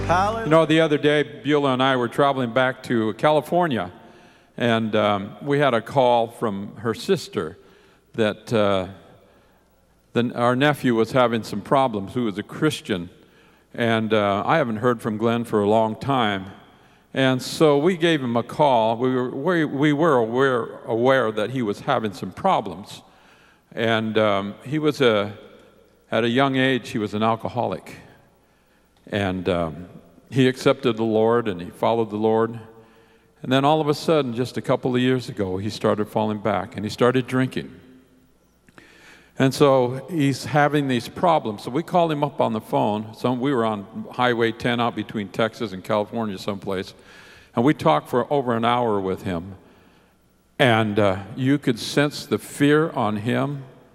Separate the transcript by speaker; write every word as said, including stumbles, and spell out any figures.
Speaker 1: Hallelujah.
Speaker 2: You know, the other day, Beulah and I were traveling back to California, and um, we had a call from her sister that uh, the, our nephew was having some problems, who was a Christian. And uh, I haven't heard from Glenn for a long time. And so we gave him a call. We were, we, we were aware, aware that he was having some problems. And um, he was, a, at a young age, he was an alcoholic. And um, he accepted the Lord, and he followed the Lord. And then all of a sudden, just a couple of years ago, he started falling back, and he started drinking. And so he's having these problems. So we called him up on the phone. Some, we were on Highway ten out between Texas and California someplace. And we talked for over an hour with him. And uh, you could sense the fear on him.